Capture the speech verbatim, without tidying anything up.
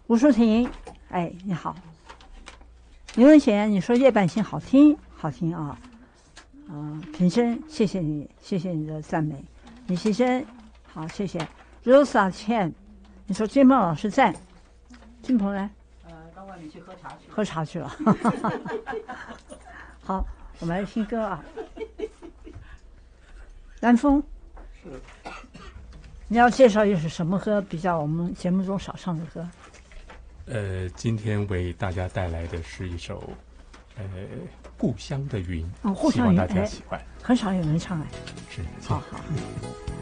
吴淑婷，哎，你好。林文贤，你说夜半心好听，好听啊。嗯、呃，平生，谢谢你，谢谢你的赞美。李希珍，好，谢谢。Rosa Chen， 你说金鹏老师在，金鹏来。 呃，到外面去喝茶去。 喝茶去了。好，我们来听歌啊。南风， 是。 你要介绍一首什么歌？比较我们节目中少唱的歌。 呃，今天为大家带来的是一首呃《故乡的云》， 哦，故乡云， 希望大家喜欢。 很少有人唱哎。 是， 好好。